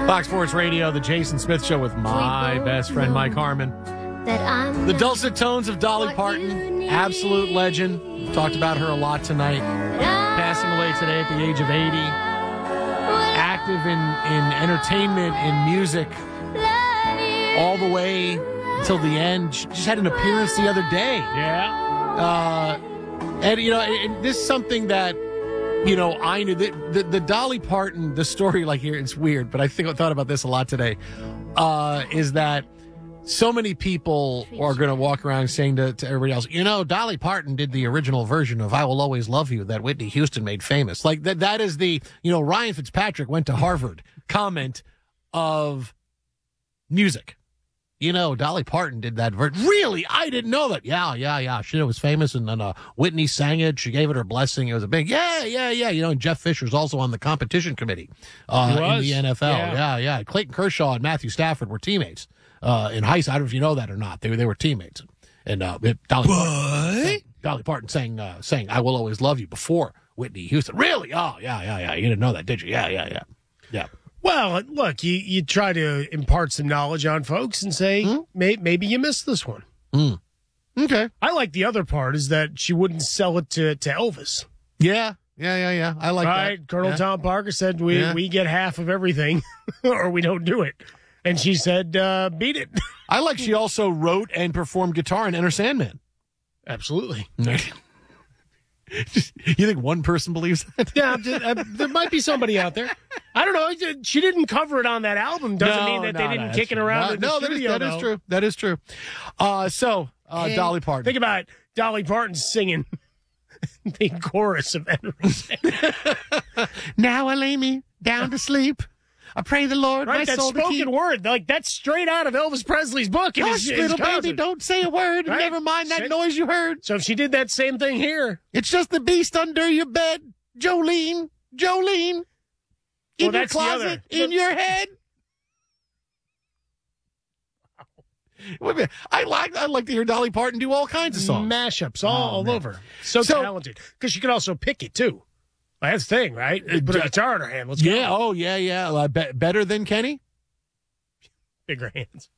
Fox Sports Radio, the Jason Smith Show with my best friend, Mike Harmon. The dulcet tones of Dolly Parton, absolute legend. We talked about her a lot tonight. Passing away today at the age of 80. Active in entertainment, in music, all the way until the end. She just had an appearance the other day. Yeah. And, this is something that, I knew. The Dolly Parton, the story, like here, it's weird, but I thought about this a lot today, is that so many people are going to walk around saying to everybody else, Dolly Parton did the original version of I Will Always Love You that Whitney Houston made famous. Like that is the, Ryan Fitzpatrick went to Harvard comment of music. Dolly Parton did that version. Really? I didn't know that. Yeah. She was famous, and then Whitney sang it. She gave it her blessing. It was a big, yeah. And Jeff Fisher's also on the competition committee in the NFL. Yeah. Clayton Kershaw and Matthew Stafford were teammates in high school. I don't know if you know that or not. They were teammates. And Dolly Parton sang I Will Always Love You before Whitney Houston. Really? Oh, yeah. You didn't know that, did you? Yeah. Well, look, you try to impart some knowledge on folks and say, maybe you missed this one. Okay. I like the other part is that she wouldn't sell it to Elvis. Yeah. I like that. Colonel Tom Parker said, we get half of everything or we don't do it. And she said, beat it. I like she also wrote and performed guitar in Enter Sandman. Absolutely. You think one person believes that? Yeah, there might be somebody out there. I don't know. She didn't cover it on that album. Doesn't mean that they didn't kick it around in the studio. That is true. That is true. Dolly Parton. Think about Dolly Parton singing the chorus of Enter Sandman. Now I lay me down to sleep. I pray the Lord my soul to keep. That spoken word, like that's straight out of Elvis Presley's book. Hush, little baby, don't say a word. Right? Never mind that noise you heard. So if she did that same thing here. It's just the beast under your bed, Jolene. In your closet, in your head. I like to hear Dolly Parton do all kinds of songs. Mashups all over. So talented. Because she could also pick it, too. Well, that's the thing, right? Put a guitar in her hand. Let's go. Yeah, yeah. Better than Kenny? Bigger hands.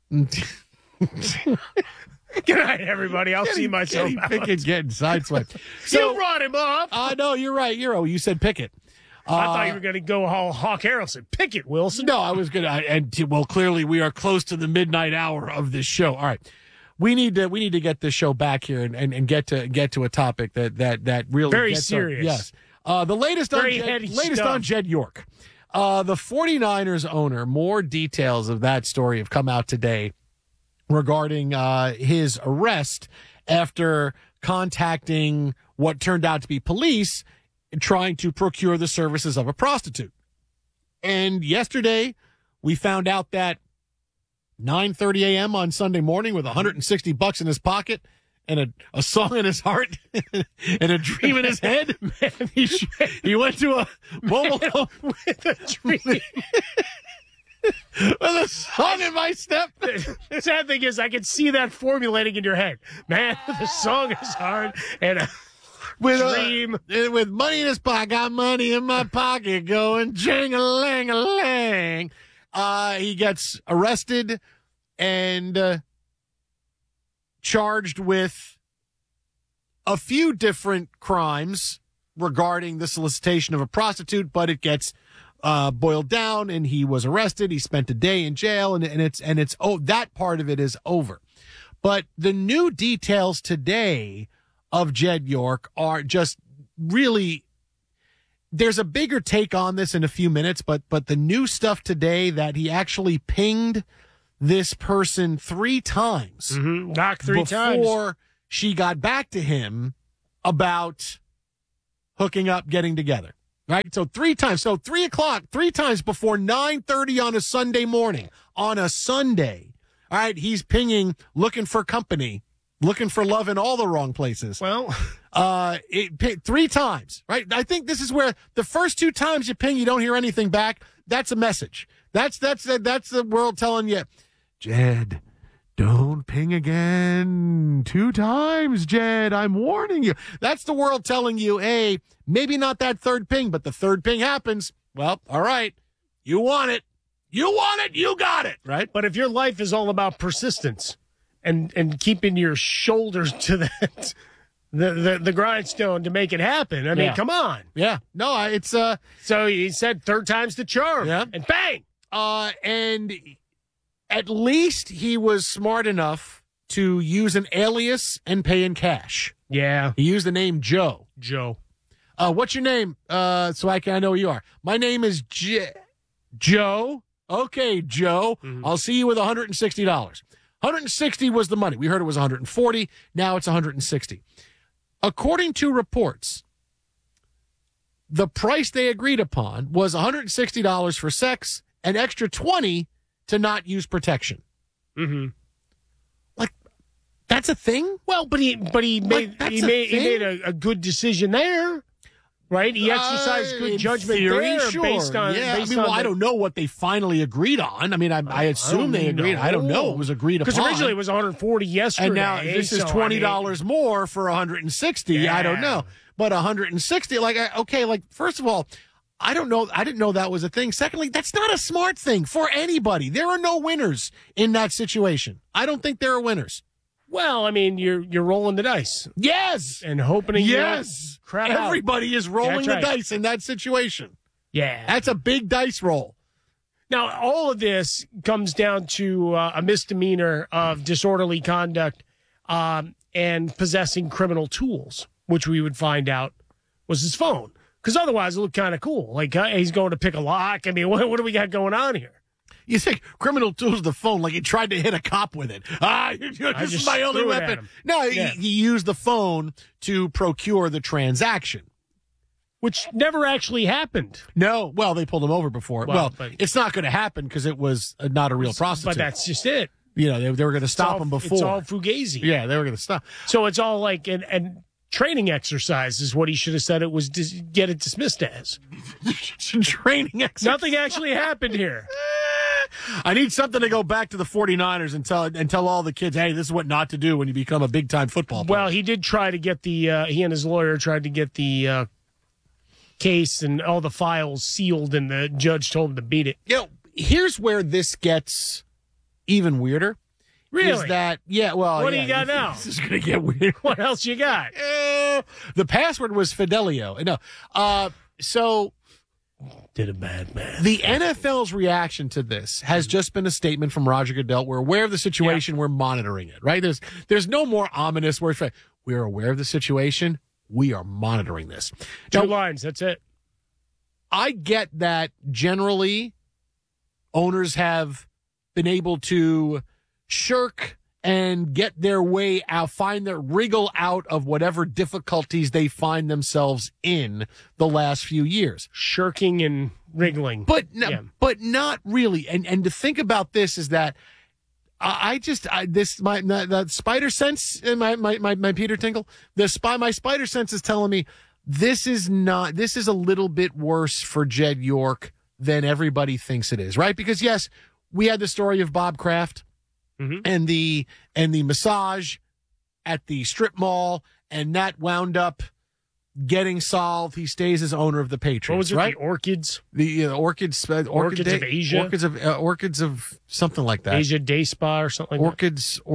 Good night, everybody. I'll see myself out. Pickett's getting sideswiped. You brought him up. No, you're right. You said Pickett. I thought you were going to go all Hawk Harrelson. Pickett, Wilson. No, I was going to. Clearly we are close to the midnight hour of this show. All right. We need to get this show back here and get to a topic that really very serious. Yes. The latest on Jed York. The 49ers owner, more details of that story have come out today regarding his arrest after contacting what turned out to be police trying to procure the services of a prostitute. And yesterday, we found out that 9:30 a.m. on Sunday morning with $160 in his pocket, and a song in his heart and a dream in his head. Man, he went to a mobile home with a dream. With a song in my step. The sad thing is I can see that formulating in your head. Man, the song is hard and a dream. With money in his pocket, got money in my pocket going jing-a-lang-a-lang. He gets arrested and charged with a few different crimes regarding the solicitation of a prostitute, but it gets boiled down, and he was arrested. He spent a day in jail, and that part of it is over. But the new details today of Jed York are just really. There's a bigger take on this in a few minutes, but the new stuff today that he actually pinged this person 3 times. Knock 3 times. Before she got back to him about hooking up, getting together. Right? So 3 times. So 3 o'clock, 3 times before 9:30 on a Sunday morning. On a Sunday. All right, he's pinging, looking for company, looking for love in all the wrong places. Well, 3 times, right? I think this is where the first 2 times you ping, you don't hear anything back. That's a message. That's the world telling you, Jed, don't ping again 2 times, Jed. I'm warning you. That's the world telling you, hey, maybe not that 3rd ping, but the 3rd ping happens. Well, all right. You want it. You want it, you got it, right? But if your life is all about persistence and keeping your shoulders to that the grindstone to make it happen, I mean, come on. Yeah. No, it's So he said third time's the charm. Yeah. And bang. And at least he was smart enough to use an alias and pay in cash. Yeah. He used the name Joe. Joe. What's your name? So I know who you are. My name is Joe. Okay, Joe. Mm-hmm. I'll see you with $160. 160 was the money. We heard it was 140. Now it's 160. According to reports, the price they agreed upon was $160 for sex, an extra $20 to not use protection. Mm-hmm. Like, that's a thing? Well, but he made a good decision there. Right? He exercised good judgment theory, there sure. based on. Yeah, based I on I don't know what they finally agreed on. I mean, I assume they agreed. I don't know. It was agreed upon. Because originally it was 140 yesterday. And now this is $20 more for 160. Yeah. I don't know. But 160, first of all, I don't know. I didn't know that was a thing. Secondly, that's not a smart thing for anybody. There are no winners in that situation. I don't think there are winners. Well, I mean, you're rolling the dice. Yes. And hoping crap out. Everybody is rolling That's right. the dice in that situation. Yeah. That's a big dice roll. Now, all of this comes down to a misdemeanor of disorderly conduct and possessing criminal tools, which we would find out was his phone. Because otherwise it looked kind of cool. Like he's going to pick a lock. I mean, what do we got going on here? You think criminal tools the phone like he tried to hit a cop with it. This is my only weapon. No, he used the phone to procure the transaction. Which never actually happened. No, well, they pulled him over before. Well, it's not going to happen because it was not a real prostitute. But that's just it. You know, they were going to stop him before. It's all fugazi. Yeah, they were going to stop. So it's all like an training exercise is what he should have said it was get it dismissed as. Training exercise. Nothing actually happened here. I need something to go back to the 49ers and tell all the kids, hey, this is what not to do when you become a big-time football player. Well, he did try to get the he and his lawyer tried to get the case and all the files sealed, and the judge told him to beat it. Here's where this gets even weirder. Really? Is that, what do you got now? This is going to get weird. What else you got? The password was Fidelio. No. So Did a bad man. the NFL's reaction to this has just been a statement from Roger Goodell. We're aware of the situation. We're monitoring it, right? There's no more ominous words. We're aware of the situation. We are monitoring this. Two lines. That's it. I get that generally owners have been able to shirk and get their way out, wriggle out of whatever difficulties they find themselves in the last few years. Shirking and wriggling. But not really. And to think about this is that that spider sense in my Peter Tinkle, my spider sense is telling me this is a little bit worse for Jed York than everybody thinks it is, right? Because yes, we had the story of Bob Kraft and the massage at the strip mall, and that wound up getting solved. He stays as owner of the Patriots. What was it? Right? The Orchids? The Orchids of Asia? Orchids of something like that. Asia Day Spa or something like that. Orchids